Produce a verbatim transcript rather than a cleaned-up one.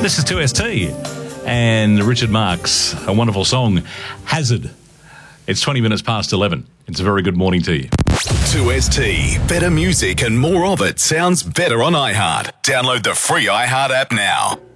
This is two S T and Richard Marx, a wonderful song, Hazard. It's twenty minutes past eleven. It's a very good morning to you. two S T. Better music and more of it sounds better on iHeart. Download the free iHeart app now.